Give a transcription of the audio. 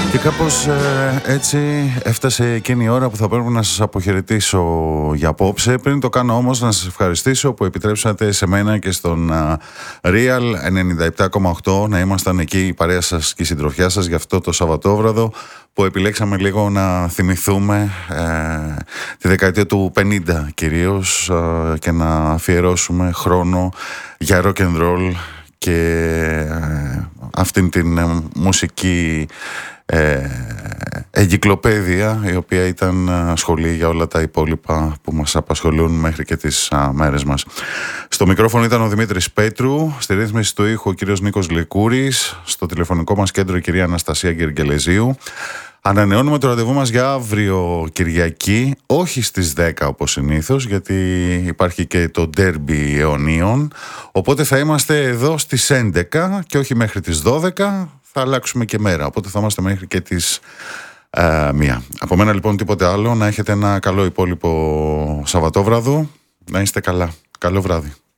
Και κάπως έτσι έφτασε εκείνη η ώρα που θα πρέπει να σας αποχαιρετήσω για απόψε. Πριν το κάνω όμως, να σας ευχαριστήσω που επιτρέψατε σε μένα και στον Real 97,8 να ήμασταν εκεί η παρέα σας και η συντροφιά σας για αυτό το Σαββατόβραδο, που επιλέξαμε λίγο να θυμηθούμε τη δεκαετία του 50 κυρίως, και να αφιερώσουμε χρόνο για rock and roll και αυτήν την μουσική εγκυκλοπαίδεια, η οποία ήταν σχολή για όλα τα υπόλοιπα που μας απασχολούν μέχρι και τις μέρες μας. Στο μικρόφωνο ήταν ο Δημήτρης Πέτρου, στη ρύθμιση του ήχου ο κύριος Νίκος Λικούρης, στο τηλεφωνικό μας κέντρο η κυρία Αναστασία Γεργελεζίου. Ανανεώνουμε το ραντεβού μας για αύριο Κυριακή, όχι στις 10 όπως συνήθως, γιατί υπάρχει και το ντέρμπι αιωνίων, οπότε θα είμαστε εδώ στις 11 και όχι μέχρι τις 12, θα αλλάξουμε και μέρα, οπότε θα είμαστε μέχρι και τις 1. Από μένα λοιπόν τίποτε άλλο, να έχετε ένα καλό υπόλοιπο Σαββατόβραδο, να είστε καλά, καλό βράδυ.